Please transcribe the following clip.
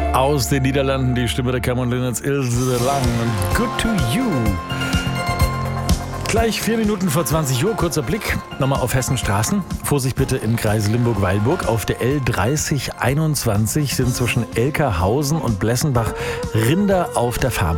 Aus den Niederlanden die Stimme der Cameron Linnets, Ilse Lang und Good to You. Gleich 4 Minuten vor 20 Uhr, kurzer Blick nochmal auf Hessenstraßen. Vorsicht bitte im Kreis Limburg-Weilburg. Auf der L3021 sind zwischen Elkerhausen und Blessenbach Rinder auf der Farm.